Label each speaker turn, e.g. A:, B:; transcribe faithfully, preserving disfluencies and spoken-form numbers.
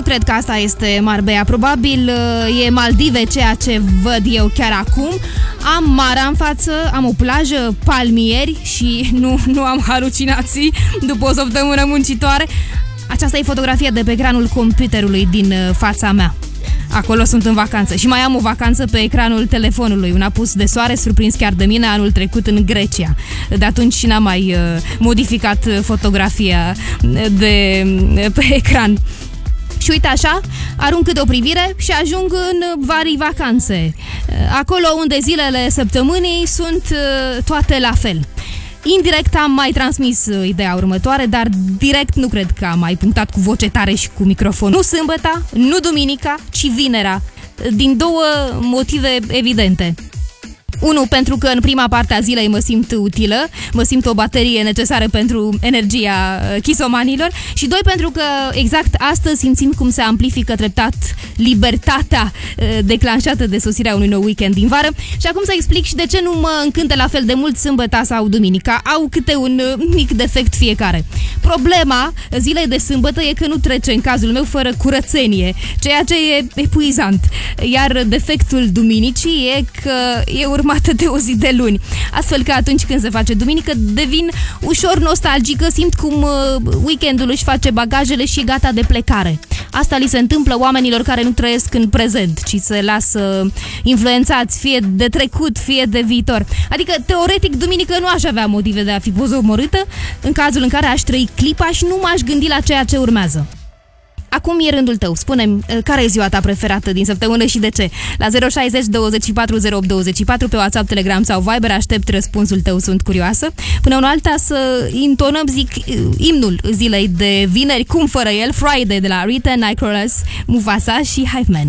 A: cred că asta este Marbella. Probabil e Maldive ceea ce văd eu chiar acum. Am marea în față, am o plajă, palmieri și nu, nu am halucinații după o săptămână muncitoare. Aceasta e fotografia de pe ecranul computerului din fața mea. Acolo sunt în vacanță și mai am o vacanță pe ecranul telefonului, un apus de soare surprins chiar de mine anul trecut în Grecia. De atunci n-am mai uh, modificat fotografia de pe ecran. Și uite așa, arunc câte o privire și ajung în varii vacanțe, acolo unde zilele săptămânii sunt uh, toate la fel. Indirect am mai transmis ideea următoare, dar direct nu cred că am mai punctat cu voce tare și cu microfon. Nu sâmbăta, nu duminica, ci vinerea, din două motive evidente. Unu, pentru că în prima parte a zilei mă simt utilă, mă simt o baterie necesară pentru energia chisomanilor și doi, pentru că exact astăzi simțim cum se amplifică treptat libertatea declanșată de sosirea unui nou weekend din vară. Și acum să explic și de ce nu mă încântă la fel de mult sâmbăta sau duminica. Au câte un mic defect fiecare. Problema zilei de sâmbătă e că nu trece în cazul meu fără curățenie, ceea ce e epuizant. Iar defectul duminicii e că e urmată de o zi de luni. Astfel că atunci când se face duminică devin ușor nostalgică, simt cum weekendul își face bagajele și e gata de plecare. Asta li se întâmplă oamenilor care nu trăiesc în prezent, ci se lasă influențați fie de trecut, fie de viitor. Adică, teoretic, duminică nu aș avea motive de a fi pozomorâtă în cazul în care aș trăi clipa și nu m-aș gândi la ceea ce urmează. Acum e rândul tău. Spune-mi, care e ziua ta preferată din săptămână și de ce? La zero șase zero douăzeci și patru zero opt douăzeci și patru pe WhatsApp, Telegram sau Viber aștept răspunsul tău, sunt curioasă. Până una alta să intonăm, zic, imnul zilei de vineri, cum fără el, Friday de la Rita, Nightcrawlers, Mufasa și Hive Man.